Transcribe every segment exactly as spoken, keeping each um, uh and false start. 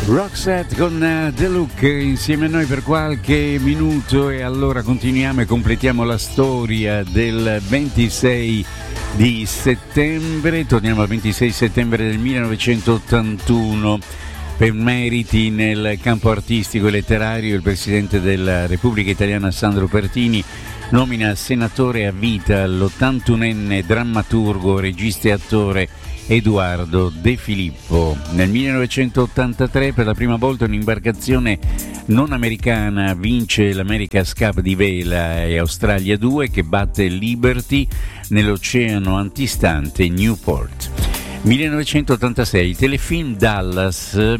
Roxette con uh, The Look insieme a noi per qualche minuto, e allora continuiamo e completiamo la storia del ventisei di settembre. Torniamo al ventisei settembre del millenovecentottantuno. Per meriti nel campo artistico e letterario, il Presidente della Repubblica Italiana Sandro Pertini nomina senatore a vita l'ottantunenne drammaturgo, regista e attore Edoardo De Filippo. Nel millenovecentottantatré per la prima volta un'imbarcazione non americana vince l'America's Cup di vela e Australia due, che batte Liberty nell'oceano antistante Newport. millenovecentottantasei il telefilm Dallas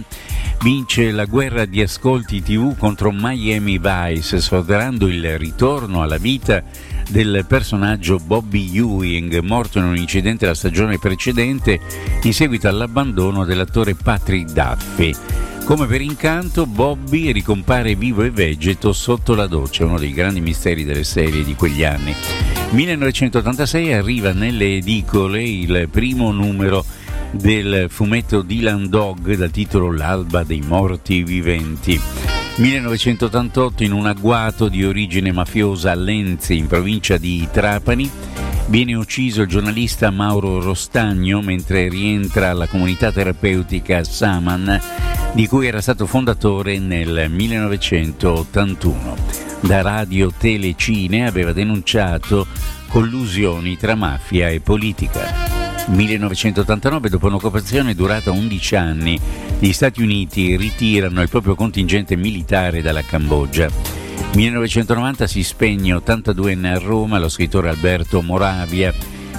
vince la guerra di ascolti tivù contro Miami Vice, sfoderando il ritorno alla vita del personaggio Bobby Ewing, morto in un incidente la stagione precedente in seguito all'abbandono dell'attore Patrick Duffy. Come per incanto, Bobby ricompare vivo e vegeto sotto la doccia, uno dei grandi misteri delle serie di quegli anni. millenovecentottantasei arriva nelle edicole il primo numero del fumetto Dylan Dog dal titolo L'alba dei morti viventi. millenovecentottantotto in un agguato di origine mafiosa a Lenzi, in provincia di Trapani, viene ucciso il giornalista Mauro Rostagno mentre rientra alla comunità terapeutica Saman, di cui era stato fondatore nel millenovecentottantuno. Da Radio Telecine aveva denunciato collusioni tra mafia e politica. millenovecentottantanove, dopo un'occupazione durata undici anni, gli Stati Uniti ritirano il proprio contingente militare dalla Cambogia. millenovecentonovanta si spegne ottantaduenne a Roma lo scrittore Alberto Moravia,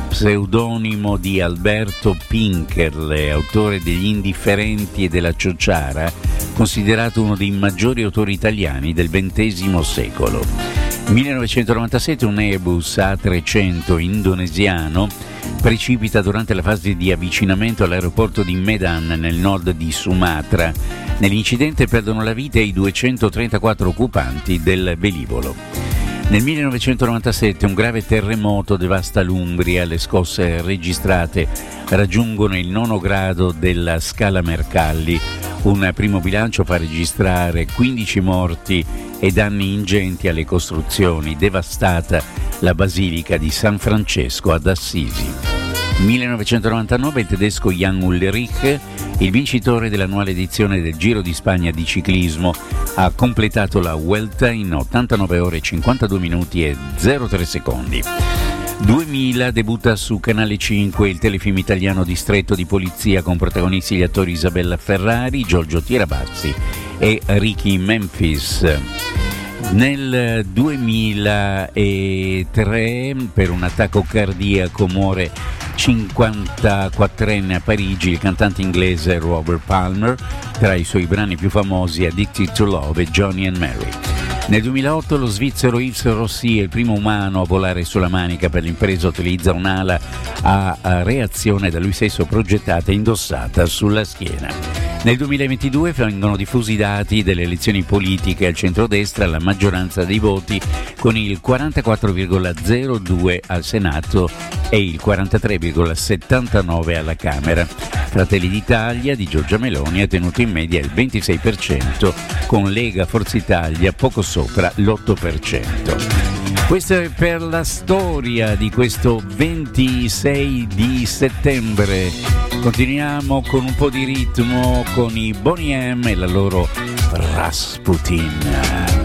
pseudonimo di Alberto Pinkerle, autore degli Indifferenti e della Ciociara, considerato uno dei maggiori autori italiani del ventesimo secolo. millenovecentonovantasette un Airbus A trecento indonesiano precipita durante la fase di avvicinamento all'aeroporto di Medan nel nord di Sumatra. Nell'incidente perdono la vita i duecentotrentaquattro occupanti del velivolo. Nel millenovecentonovantasette un grave terremoto devasta l'Umbria, le scosse registrate raggiungono il nono grado della scala Mercalli. Un primo bilancio fa registrare quindici morti e danni ingenti alle costruzioni, devastata la basilica di San Francesco ad Assisi. millenovecentonovantanove il tedesco Jan Ullrich, il vincitore dell'annuale edizione del Giro di Spagna di ciclismo, ha completato la Vuelta in ottantanove ore cinquantadue minuti e zero tre secondi. duemila debutta su Canale cinque il telefilm italiano Distretto di polizia con protagonisti gli attori Isabella Ferrari, Giorgio Tirabassi e Ricky Memphis. Nel duemilatré per un attacco cardiaco muore cinquantaquattrenne a Parigi il cantante inglese Robert Palmer. Tra i suoi brani più famosi Addicted to Love e Johnny and Mary. Nel duemilaotto lo svizzero Yves Rossi è il primo umano a volare sulla Manica. Per l'impresa utilizza un'ala a, a reazione da lui stesso progettata e indossata sulla schiena. Nel duemilaventidue vengono diffusi i dati delle elezioni politiche al centrodestra, la maggioranza dei voti con il quarantaquattro virgola zero due al Senato e il quarantatré virgola settantanove alla Camera. Fratelli d'Italia di Giorgia Meloni ha tenuto in media il ventisei per cento, con Lega Forza Italia poco sopra l'otto per cento. Questo è per la storia di questo ventisei di settembre. Continuiamo con un po' di ritmo con i Boney M e la loro Rasputin.